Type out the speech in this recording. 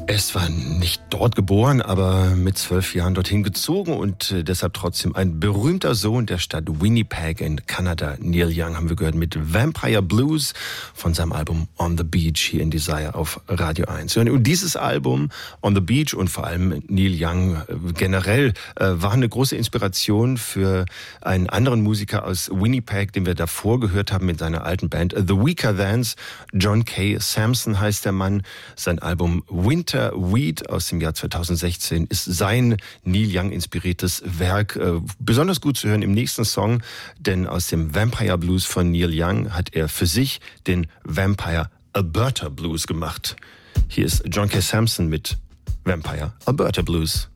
Es war nicht dort geboren, aber mit 12 Jahren dorthin gezogen und deshalb trotzdem ein berühmter Sohn der Stadt Winnipeg in Kanada. Neil Young haben wir gehört mit Vampire Blues von seinem Album On the Beach hier in Desire auf Radio 1. Und dieses Album On the Beach und vor allem Neil Young generell war eine große Inspiration für einen anderen Musiker aus Winnipeg, den wir davor gehört haben mit seiner alten Band The Weaker Thans. John K. Samson heißt der Mann. Sein Album Winter Weed aus dem Jahr 2016 ist sein Neil Young inspiriertes Werk. Besonders gut zu hören im nächsten Song, denn aus dem Vampire Blues von Neil Young hat er für sich den Vampire Alberta Blues gemacht. Hier ist John K. Samson mit Vampire Alberta Blues.